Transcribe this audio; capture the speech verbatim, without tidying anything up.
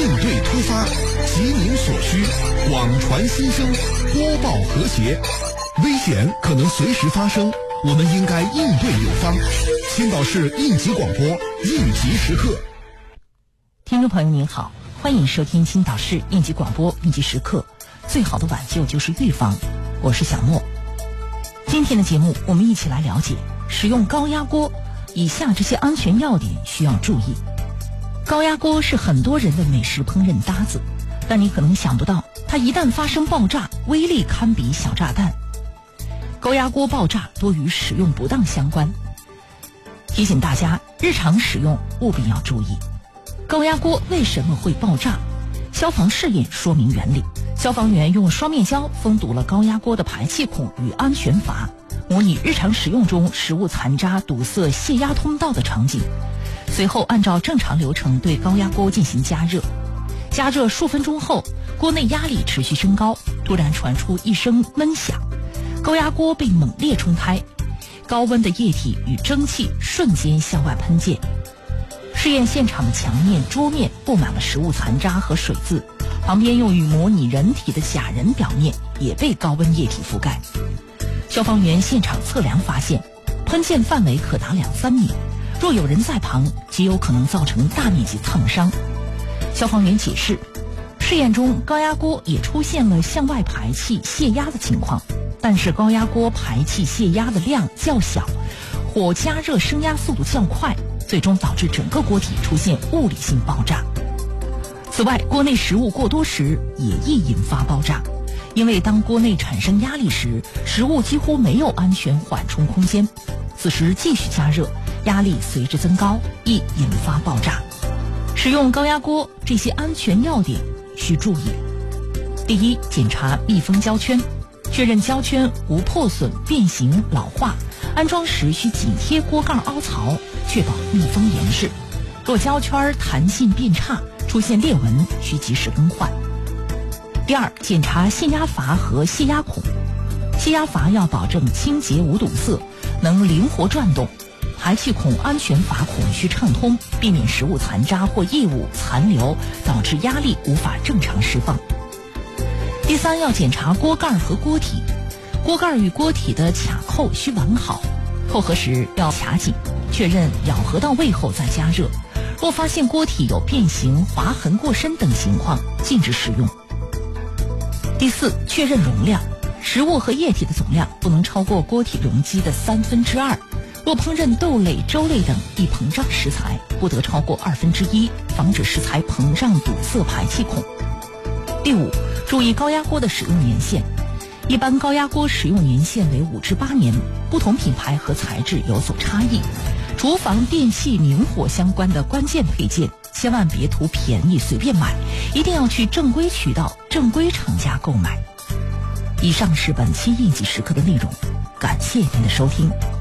应对突发，急民所需，广传新声，播报和谐。危险可能随时发生，我们应该应对有方。青岛市应急广播，应急时刻。 听众朋友您好，欢迎收听青岛市应急广播应急时刻。最好的挽救就是预防，我是小莫。今天的节目，我们一起来了解使用高压锅以下这些安全要点需要注意。高压锅是很多人的美食烹饪搭子，但你可能想不到，它一旦发生爆炸，威力堪比小炸弹。高压锅爆炸多与使用不当相关，提醒大家日常使用务必要注意。高压锅为什么会爆炸？消防试验说明原理。消防员用双面胶封堵了高压锅的排气孔与安全阀，模拟日常使用中食物残渣堵塞泄压通道的场景。随后按照正常流程对高压锅进行加热。加热数分钟后，锅内压力持续升高，突然传出一声闷响，高压锅被猛烈冲开，高温的液体与蒸汽瞬间向外喷溅。试验现场的墙面、桌面布满了食物残渣和水渍，旁边用于模拟人体的假人表面也被高温液体覆盖。消防员现场测量发现，喷溅范围可达两三米，若有人在旁，极有可能造成大面积烫伤。消防员解释，试验中高压锅也出现了向外排气泄压的情况，但是高压锅排气泄压的量较小，火加热升压速度较快，最终导致整个锅体出现物理性爆炸。此外，锅内食物过多时也易引发爆炸，因为当锅内产生压力时，食物几乎没有安全缓冲空间，此时继续加热，压力随之增高，易引发爆炸。使用高压锅这些安全要点需注意。第一，检查密封胶圈，确认胶圈无破损、变形、老化，安装时需紧贴锅盖凹槽，确保密封严实。若胶圈弹性变差，出现裂纹，需及时更换。第二，检查泄压阀和泄压孔，泄压阀要保证清洁无堵塞，能灵活转动。排气孔、安全阀孔需畅通，避免食物残渣或异物残留，导致压力无法正常释放。第三，要检查锅盖和锅体，锅盖与锅体的卡扣需完好，扣合时要卡紧，确认咬合到位后再加热。若发现锅体有变形、划痕过深等情况，禁止使用。第四，确认容量，食物和液体的总量不能超过锅体容积的三分之二。若烹饪豆类、粥类等易膨胀食材，不得超过二分之一，防止食材膨胀堵塞排气孔。第五，注意高压锅的使用年限，一般高压锅使用年限为五至八年，不同品牌和材质有所差异。厨房电器明火相关的关键配件，千万别图便宜随便买，一定要去正规渠道、正规厂家购买。以上是本期应急时刻的内容，感谢您的收听。